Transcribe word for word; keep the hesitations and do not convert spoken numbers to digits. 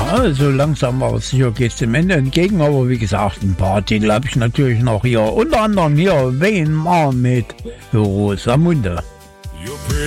also langsam aber sicher geht es dem Ende entgegen, aber wie gesagt, ein paar Titel habe ich natürlich noch hier. Unter anderem hier Wayne Marr mit Rosamunde.